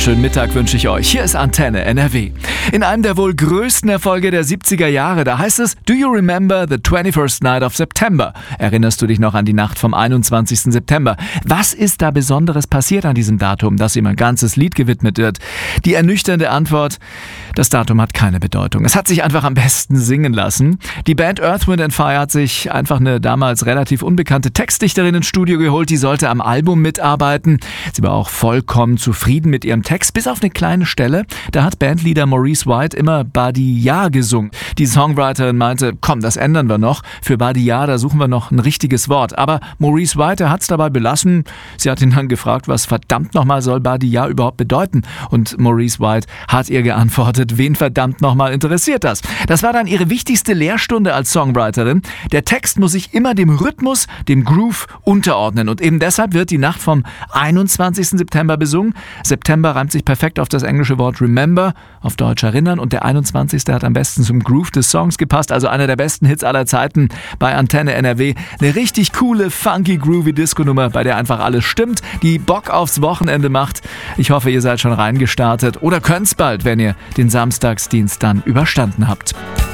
wunderschönen Mittag wünsche ich euch. Hier ist Antenne NRW. In einem der wohl größten Erfolge der 70er Jahre, da heißt es Do you remember the 21st night of September? Erinnerst du dich noch an die Nacht vom 21. September? Was ist da Besonderes passiert an diesem Datum, dass ihm ein ganzes Lied gewidmet wird? Die ernüchternde Antwort: Das Datum hat keine Bedeutung. Es hat sich einfach am besten singen lassen. Die Band Earth, Wind & Fire hat sich einfach eine damals relativ unbekannte Textdichterin ins Studio geholt, die sollte am Album mitarbeiten. Sie war auch vollkommen zufrieden mit ihrem Text, bis auf eine kleine Stelle. Da hat Bandleader Maurice White immer Badi-Ya gesungen. Die Songwriterin meinte, komm, das ändern wir noch. Für Badi-Ya, da suchen wir noch ein richtiges Wort. Aber Maurice White hat es dabei belassen. Sie hat ihn dann gefragt, was verdammt nochmal soll Badi-Ya überhaupt bedeuten? Und Maurice White hat ihr geantwortet, wen verdammt nochmal interessiert das? Das war dann ihre wichtigste Lehrstunde als Songwriterin. Der Text muss sich immer dem Rhythmus, dem Groove unterordnen. Und eben deshalb wird die Nacht vom 21. September besungen. September reimt sich perfekt auf das englische Wort remember, auf Deutsch erinnern. Und der 21. hat am besten zum Groove des Songs gepasst. Also einer der besten Hits aller Zeiten bei Antenne NRW. Eine richtig coole, funky, groovy Disco-Nummer, bei der einfach alles stimmt, die Bock aufs Wochenende macht. Ich hoffe, ihr seid schon reingestartet oder könnt's bald, wenn ihr den Samstagsdienst dann überstanden habt.